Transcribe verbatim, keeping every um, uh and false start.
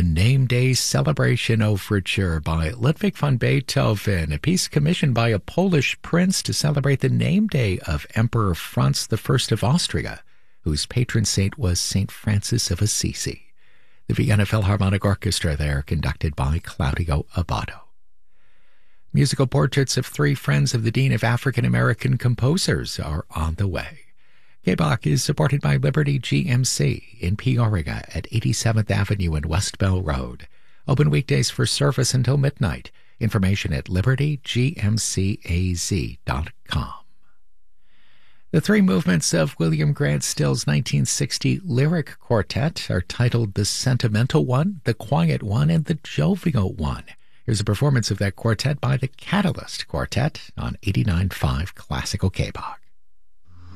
the Name Day Celebration Overture by Ludwig van Beethoven, a piece commissioned by a Polish prince to celebrate the name day of Emperor Franz the First of Austria, whose patron saint was Saint Francis of Assisi. The Vienna Philharmonic Orchestra there, conducted by Claudio Abbado. Musical portraits of three friends of the Dean of African American Composers are on the way. K B O C is supported by Liberty G M C in Peoria at eighty-seventh Avenue and West Bell Road. Open weekdays for service until midnight. Information at liberty g m c a z dot com. The three movements of William Grant Still's nineteen sixty lyric quartet are titled The Sentimental One, The Quiet One, and The Jovial One. Here's a performance of that quartet by the Catalyst Quartet on eighty-nine point five Classical K B O C.